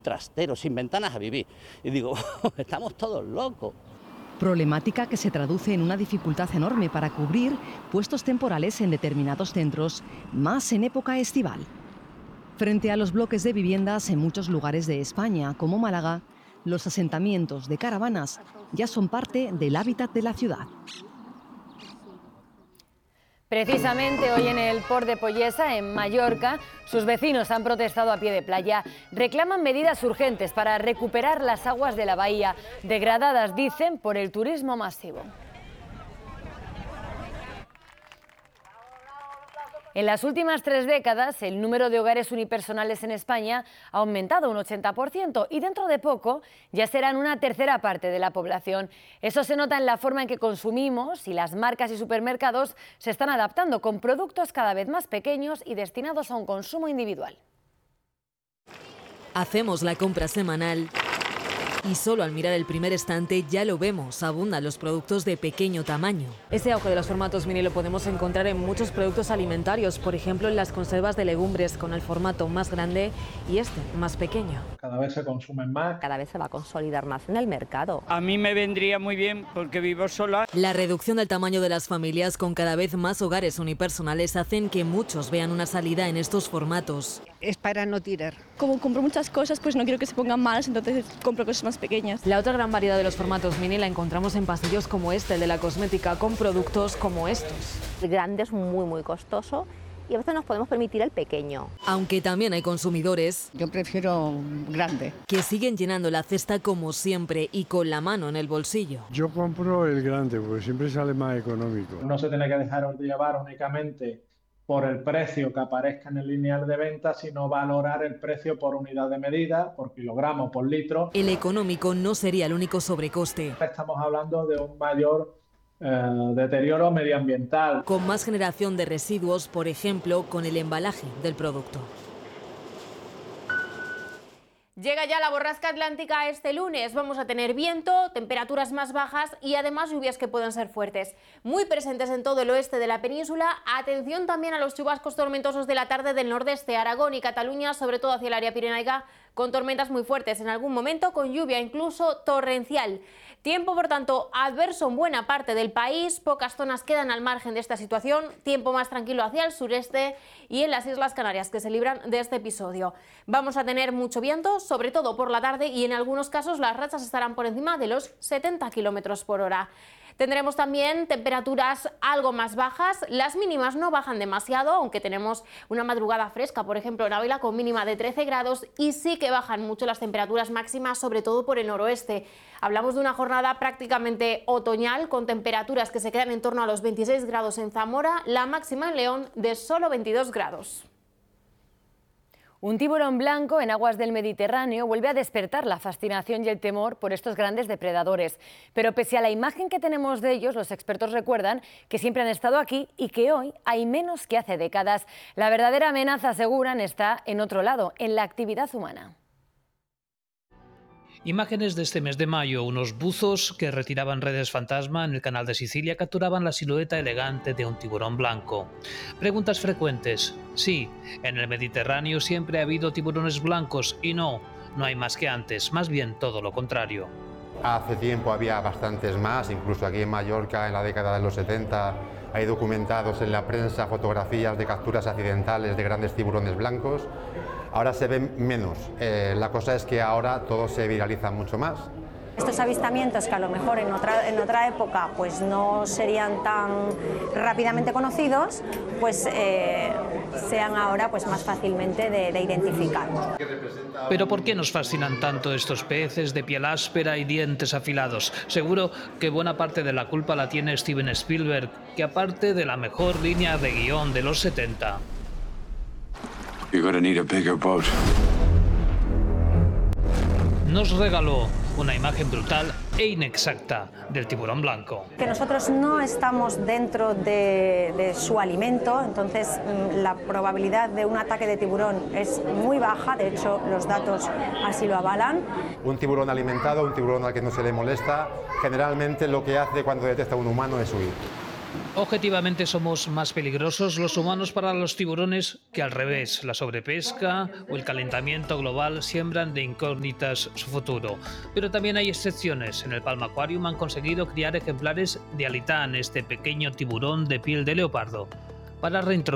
trastero, sin ventanas a vivir. Y digo, estamos todos locos. Problemática que se traduce en una dificultad enorme para cubrir puestos temporales en determinados centros, más en época estival. Frente a los bloques de viviendas en muchos lugares de España, como Málaga, los asentamientos de caravanas ya son parte del hábitat de la ciudad. Precisamente hoy en el Port de Pollesa, en Mallorca, sus vecinos han protestado a pie de playa. Reclaman medidas urgentes para recuperar las aguas de la bahía, degradadas, dicen, por el turismo masivo. En las últimas 3 décadas, el número de hogares unipersonales en España ha aumentado un 80% y dentro de poco ya serán una tercera parte de la población. Eso se nota en la forma en que consumimos y las marcas y supermercados se están adaptando con productos cada vez más pequeños y destinados a un consumo individual. Hacemos la compra semanal y solo al mirar el primer estante ya lo vemos, abundan los productos de pequeño tamaño. Ese auge de los formatos mini lo podemos encontrar en muchos productos alimentarios, por ejemplo en las conservas de legumbres con el formato más grande y este más pequeño. Cada vez se consumen más. Cada vez se va a consolidar más en el mercado. A mí me vendría muy bien porque vivo sola. La reducción del tamaño de las familias con cada vez más hogares unipersonales hacen que muchos vean una salida en estos formatos. Es para no tirar. Como compro muchas cosas, pues no quiero que se pongan malas, entonces compro cosas más pequeñas. La otra gran variedad de los formatos mini la encontramos en pasillos como este, el de la cosmética, con productos como estos. El grande es muy costoso y a veces nos podemos permitir el pequeño. Aunque también hay consumidores... Yo prefiero grande. ...que siguen llenando la cesta como siempre y con la mano en el bolsillo. Yo compro el grande porque siempre sale más económico. No se tiene que dejar de llevar únicamente por el precio que aparezca en el lineal de venta, sino valorar el precio por unidad de medida, por kilogramo, por litro. El económico no sería el único sobrecoste. Estamos hablando de un mayor deterioro medioambiental. Con más generación de residuos, por ejemplo, con el embalaje del producto. Llega ya la borrasca atlántica este lunes. Vamos a tener viento, temperaturas más bajas y además lluvias que pueden ser fuertes. Muy presentes en todo el oeste de la península. Atención también a los chubascos tormentosos de la tarde del nordeste, Aragón y Cataluña, sobre todo hacia el área pirenaica, con tormentas muy fuertes en algún momento, con lluvia incluso torrencial. Tiempo, por tanto, adverso en buena parte del país, pocas zonas quedan al margen de esta situación, tiempo más tranquilo hacia el sureste y en las Islas Canarias, que se libran de este episodio. Vamos a tener mucho viento, sobre todo por la tarde, y en algunos casos las rachas estarán por encima de los 70 km por hora. Tendremos también temperaturas algo más bajas, las mínimas no bajan demasiado, aunque tenemos una madrugada fresca, por ejemplo en Ávila con mínima de 13 grados, y sí que bajan mucho las temperaturas máximas, sobre todo por el noroeste. Hablamos de una jornada prácticamente otoñal, con temperaturas que se quedan en torno a los 26 grados en Zamora, la máxima en León de solo 22 grados. Un tiburón blanco en aguas del Mediterráneo vuelve a despertar la fascinación y el temor por estos grandes depredadores. Pero pese a la imagen que tenemos de ellos, los expertos recuerdan que siempre han estado aquí y que hoy hay menos que hace décadas. La verdadera amenaza, aseguran, está en otro lado, en la actividad humana. Imágenes de este mes de mayo. Unos buzos que retiraban redes fantasma en el canal de Sicilia capturaban la silueta elegante de un tiburón blanco. Preguntas frecuentes. Sí, en el Mediterráneo siempre ha habido tiburones blancos y no hay más que antes, más bien todo lo contrario. Hace tiempo había bastantes más, incluso aquí en Mallorca en la década de los 70 hay documentados en la prensa fotografías de capturas accidentales de grandes tiburones blancos. Ahora se ven menos, la cosa es que ahora todo se viraliza mucho más. Estos avistamientos que a lo mejor en otra época pues no serían tan rápidamente conocidos, pues sean ahora pues más fácilmente de identificar. Pero ¿por qué nos fascinan tanto estos peces de piel áspera y dientes afilados? Seguro que buena parte de la culpa la tiene Steven Spielberg, que aparte de la mejor línea de guión de los 70... You're gonna need a bigger boat. Nos regaló una imagen brutal e inexacta del tiburón blanco. Que nosotros no estamos dentro de su alimento, entonces la probabilidad de un ataque de tiburón es muy baja, de hecho los datos así lo avalan. Un tiburón alimentado, un tiburón al que no se le molesta, generalmente lo que hace cuando detecta a un humano es huir. Objetivamente somos más peligrosos los humanos para los tiburones que al revés. La sobrepesca o el calentamiento global siembran de incógnitas su futuro. Pero también hay excepciones. En el Palma Aquarium han conseguido criar ejemplares de alitán, este pequeño tiburón de piel de leopardo. Para